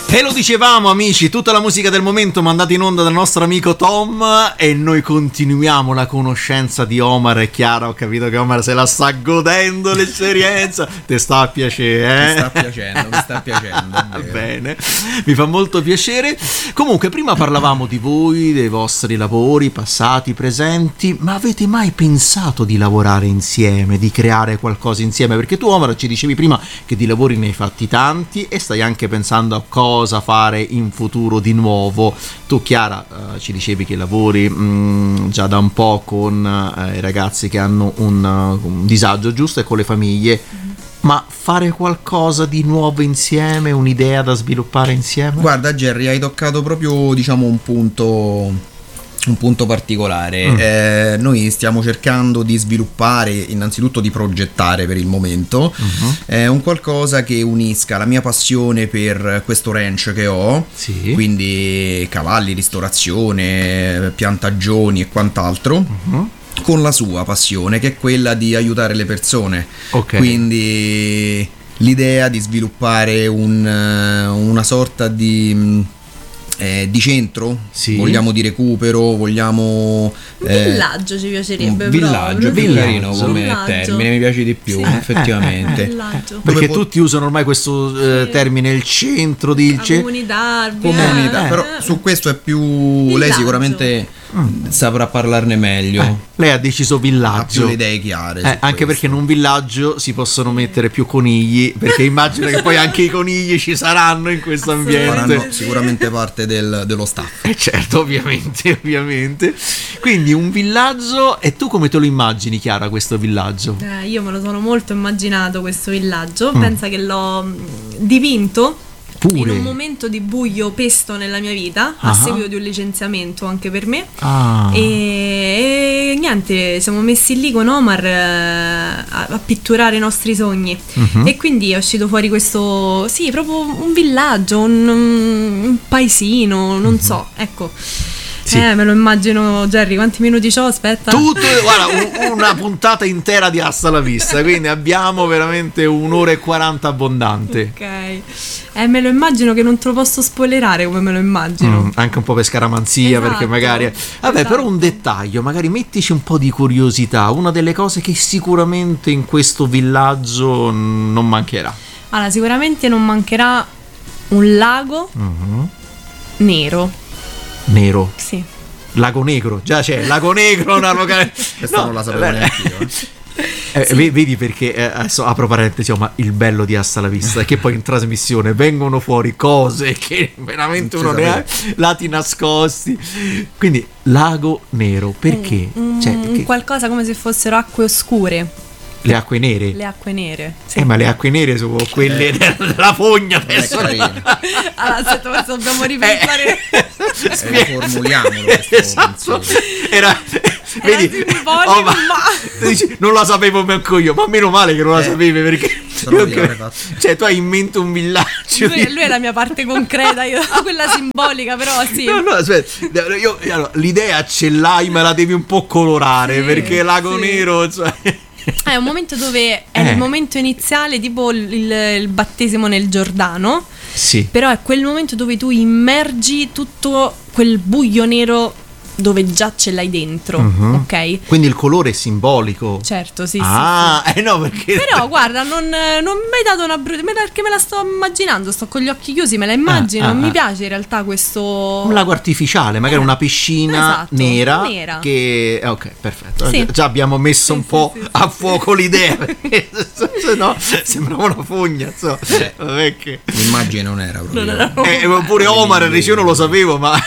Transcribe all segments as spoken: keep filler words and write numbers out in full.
E lo dicevamo, amici, tutta la musica del momento mandata in onda dal nostro amico Tom, e noi continuiamo la conoscenza di Omar e Chiara. Ho capito che Omar se la sta godendo l'esperienza. Ti sta a piacere, eh? Mi sta piacendo, mi sta piacendo. Bene, mi fa molto piacere. Comunque, prima parlavamo di voi, dei vostri lavori passati, presenti, ma avete mai pensato di lavorare insieme, di creare qualcosa insieme? Perché tu, Omar, ci dicevi prima che di lavori ne hai fatti tanti e stai anche pensando a cosa cosa fare in futuro di nuovo. Tu, Chiara, uh, ci dicevi che lavori mh, già da un po' con uh, i ragazzi che hanno un, uh, un disagio, giusto, e con le famiglie. Mm-hmm. Ma fare qualcosa di nuovo insieme, un'idea da sviluppare insieme? Guarda, Jerry, hai toccato proprio, diciamo, un punto un punto particolare. Mm. Eh, noi stiamo cercando di sviluppare, innanzitutto di progettare per il momento, uh-huh. eh, un qualcosa che unisca la mia passione per questo ranch che ho, sì. quindi cavalli, ristorazione, piantagioni e quant'altro, uh-huh. con la sua passione, che è quella di aiutare le persone. Okay. Quindi l'idea di sviluppare un, una sorta di Eh, di centro, sì. vogliamo di recupero, vogliamo eh, villaggio, ci piacerebbe un villaggio, più carino come villaggio. termine, mi piace di più, sì. effettivamente. Eh, eh, eh, perché po- tutti usano ormai questo eh, sì. termine, il centro di la comunità, comunità eh, però eh. su questo è più villaggio. Lei sicuramente mm. saprà parlarne meglio. Eh, lei ha deciso villaggio. Ha più le idee chiare. Eh, anche perché in un villaggio si possono mettere più conigli, perché immagino che poi anche i conigli ci saranno in questo ambiente. Faranno sicuramente parte del, dello staff. Eh certo, ovviamente, ovviamente. Quindi un villaggio, e tu come te lo immagini, Chiara, questo villaggio? Eh, io me lo sono molto immaginato questo villaggio, mm. pensa che l'ho dipinto Pure. in un momento di buio pesto nella mia vita, ah. a seguito di un licenziamento anche per me, ah. e, e niente, siamo messi lì con Omar eh, a, a pitturare i nostri sogni, uh-huh. e quindi è uscito fuori questo, sì, proprio un villaggio, un, un paesino, non uh-huh. so, ecco. Sì. Eh, me lo immagino, Jerry, quanti minuti c'ho? Aspetta. Tutto, guarda, un, una puntata intera di Hasta la Vista, quindi abbiamo veramente un'ora e quaranta abbondante. Ok. Eh, me lo immagino, che non te lo posso spoilerare come me lo immagino. Mm, anche un po' per scaramanzia, esatto, perché magari vabbè, esatto. Però un dettaglio, magari mettici un po' di curiosità, una delle cose che sicuramente in questo villaggio non mancherà. Allora, sicuramente non mancherà un lago mm-hmm. nero. Nero? Sì. Lago Negro, già c'è Lago Negro, una locale. Questa non la sapevo neanche io. Eh, sì. Vedi perché eh, adesso apro parentesi, ma il bello di Hasta la Vista è che poi in trasmissione vengono fuori cose che veramente uno ne ha, lati nascosti. Quindi Lago Nero, perché? Mm, cioè, mm, perché? Qualcosa come se fossero acque oscure. Le acque nere? Le acque nere. Sì. Eh, ma le acque nere sono quelle eh. della fogna adesso. Allora, aspetta, dobbiamo ripensare. Eh, eh, formuliamolo questo esatto. Era, vedi, oh, ma, ma... dici, non la sapevo manco io, ma meno male che non la eh. sapevi, perché io che... cioè tu hai in mente un villaggio. Lui, lui è la mia parte concreta, io quella simbolica, però sì. No, no, aspetta, io, allora, l'idea ce l'hai, ma la devi un po' colorare, sì, perché Lago sì. Nero, cioè... È un momento dove è eh. il momento iniziale, tipo il, il battesimo nel Giordano. Sì. Però è quel momento dove tu immergi tutto quel buio nero dove già ce l'hai dentro, uh-huh. ok? Quindi il colore è simbolico. Certo, sì, ah, sì, sì. eh no, perché... Però guarda, non, non mi hai dato una brutta... Perché me la sto immaginando, sto con gli occhi chiusi, me la immagino. Ah, ah, mi piace in realtà questo... Un lago artificiale, magari eh. una piscina esatto. nera, nera. Che... ok, perfetto. Sì. Già abbiamo messo sì, un po' sì, sì, a fuoco l'idea, perché se no sembrava una fogna, so. eh. Vabbè che... l'immagine non era proprio... Non era eh, pure Omar, io non lo sapevo, ma...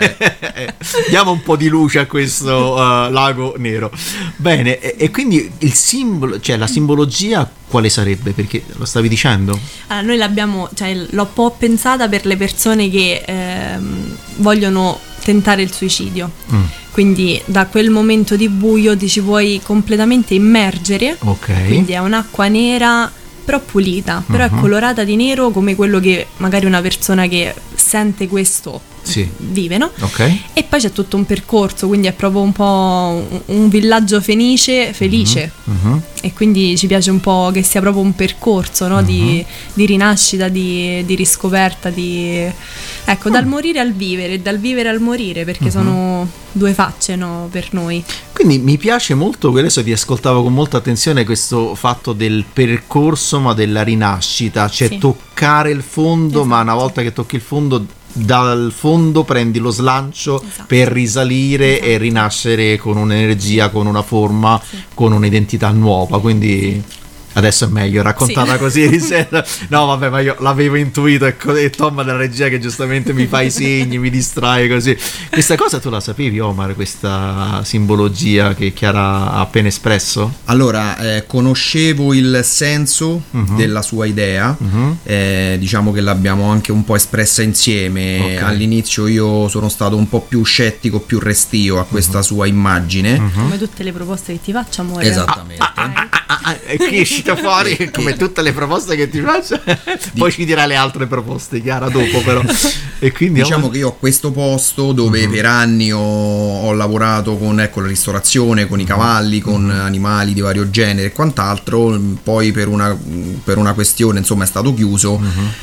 eh. diamo un po' di luce a questo questo uh, lago nero. Bene, e, e quindi il simbolo, cioè la simbologia quale sarebbe? Perché lo stavi dicendo? Allora, noi l'abbiamo, cioè l'ho un po' pensata per le persone che ehm, vogliono tentare il suicidio. Mm. Quindi da quel momento di buio ti ci puoi completamente immergere. Ok. Quindi è un'acqua nera però pulita, però uh-huh. è colorata di nero, come quello che magari una persona che sente questo Sì. vive, no? Ok. E poi c'è tutto un percorso, quindi è proprio un po' un, un villaggio fenice, felice. Mhm. E quindi ci piace un po' che sia proprio un percorso, no? di, di rinascita, di, di riscoperta, di ecco, dal morire al vivere, dal vivere al morire, perché sono due facce, no, per noi. Quindi mi piace molto, adesso ti ascoltavo con molta attenzione, questo fatto del percorso ma della rinascita, cioè Sì. toccare il fondo, Esatto. ma una volta che tocchi il fondo, dal fondo prendi lo slancio Esatto. per risalire Esatto. e rinascere con un'energia, con una forma, Sì. con un'identità nuova, quindi adesso è meglio raccontata Sì. così di sera. No vabbè, ma io l'avevo intuito, e, co- e Tom della regia che giustamente mi fa i segni, mi distrae così. Questa cosa tu la sapevi, Omar, questa simbologia che Chiara ha appena espresso? Allora, eh, conoscevo il senso Mhm. della sua idea, Mhm. eh, diciamo che l'abbiamo anche un po' espressa insieme. Ok. All'inizio io sono stato un po' più scettico, più restio a questa Mhm. sua immagine. Come tutte le proposte che ti faccio, amore. Esattamente. Ah, ah, e qui è uscita fuori come tutte le proposte che ti faccio. Poi ci dirà le altre proposte, Chiara, dopo però. E quindi Diciamo Omar- che io ho questo posto dove per anni ho, ho lavorato con, ecco, la ristorazione, con i cavalli, con animali di vario genere e quant'altro. Poi per una, per una questione, insomma, è stato chiuso.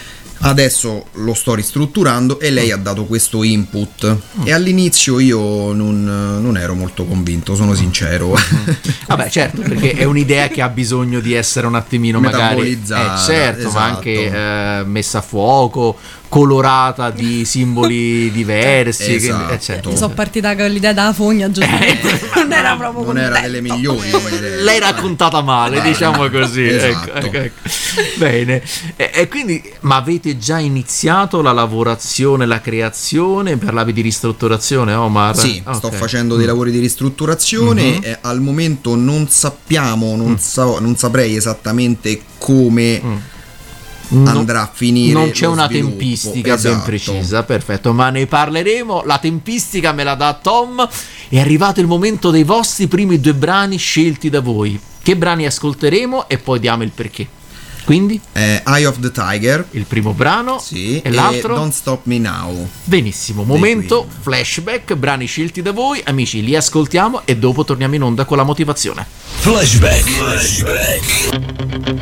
Adesso lo sto ristrutturando e lei ha dato questo input. E all'inizio io non, non ero molto convinto, sono sincero. Vabbè, certo, perché è un'idea che ha bisogno di essere un attimino magari eh, Metabolizzata, certo, ma esatto. anche eh, messa a fuoco, colorata di simboli diversi, Esatto. quindi, eh, certo. Sono partita con l'idea della fogna, giustamente. non era proprio Non era contenta. delle migliori come idee. L'hai raccontata male, Guarda, diciamo così. esatto. Ecco, ecco, ecco. Bene. E, e quindi, ma avete già iniziato la lavorazione, la creazione? Parlavi di ristrutturazione, Omar? Sì, Ok. sto facendo dei lavori di ristrutturazione. Mhm. E al momento non sappiamo, non, Mm. so- non saprei esattamente come Mm. No- andrà a finire. Non c'è lo una sviluppo. tempistica ben Esatto. precisa, perfetto, ma ne parleremo. La tempistica me la dà Tom. È arrivato il momento dei vostri primi due brani scelti da voi. Che brani ascolteremo e poi diamo il perché. Quindi, Eh, Eye of the Tiger. il primo brano Sì, e l'altro? Don't Stop Me Now. Benissimo, Dei momento Queen. flashback, brani scelti da voi, amici, li ascoltiamo e dopo torniamo in onda con la motivazione. Flashback. Flashback.